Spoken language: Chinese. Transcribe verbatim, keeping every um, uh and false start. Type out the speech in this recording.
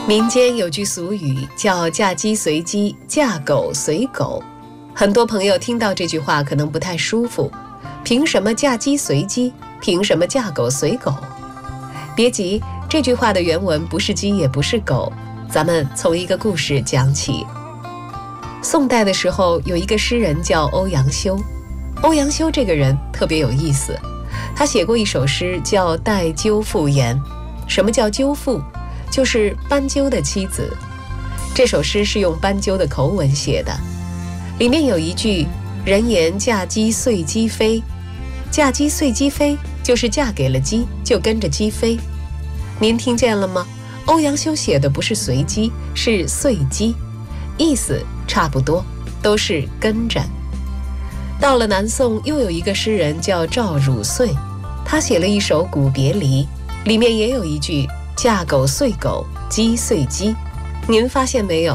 民间有句俗语叫嫁鸡随鸡，嫁狗随狗。很多朋友听到这句话可能不太舒服，凭什么嫁鸡随鸡？凭什么嫁狗随狗？别急，这句话的原文不是鸡也不是狗，咱们从一个故事讲起。宋代的时候，有一个诗人叫欧阳修。欧阳修这个人特别有意思，他写过一首诗叫《待鸠妇言》。什么叫鸠妇？就是斑鸠的妻子。这首诗是用斑鸠的口吻写的，里面有一句“人言嫁鸡随鸡飞”，嫁鸡随鸡飞就是嫁给了鸡，就跟着鸡飞。您听见了吗？欧阳修写的不是随鸡，是随鸡，意思差不多，都是跟着。到了南宋，又有一个诗人叫赵汝岁，他写了一首《古别离》，里面也有一句嫁狗随狗，鸡随鸡。您发现没有，